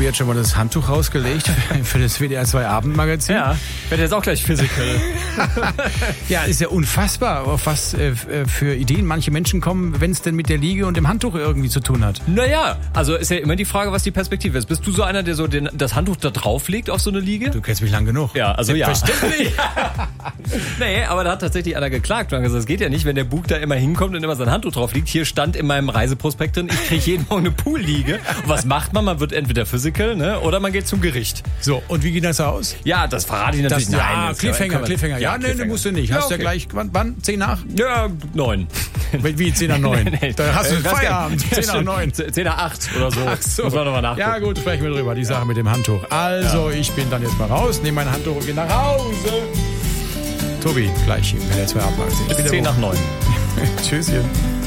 Tobi hat schon mal das Handtuch rausgelegt für das WDR 2 Abendmagazin. Ja, werde jetzt auch gleich Physical. Ja, ist ja unfassbar, auf was für Ideen manche Menschen kommen, wenn es denn mit der Liege und dem Handtuch irgendwie zu tun hat. Naja, also ist ja immer die Frage, was die Perspektive ist. Bist du so einer, der so das Handtuch da drauf legt auf so eine Liege? Du kennst mich lang genug. Ja, also ja. Verständlich. Nee, aber da hat tatsächlich einer geklagt. Also das geht ja nicht, wenn der Bug da immer hinkommt und immer sein Handtuch drauf liegt. Hier stand in meinem Reiseprospekt drin, ich kriege jeden Morgen eine Poolliege. Und was macht man? Man wird entweder Physical, ne, oder man geht zum Gericht. So, und wie geht das aus? Ja, das verrate ich natürlich. Ja, Cliffhanger. Ja, nee, du musst du nicht. Hast ja gleich, wann? 10 nach? Ja, 9. Wie 10 nach 9? Nee. Da hast du Feierabend. 10 nach 9. 10 nach 8 oder so. Ach so. Muss man nochmal nachgucken. Ja gut, sprechen wir drüber, die Sache mit dem Handtuch. Also, ich bin dann jetzt mal raus, nehme mein Handtuch und gehe nach Hause. Tobi, gleich im WDR 2 Abendmagazin. Bis 10 nach 9. Tschüsschen.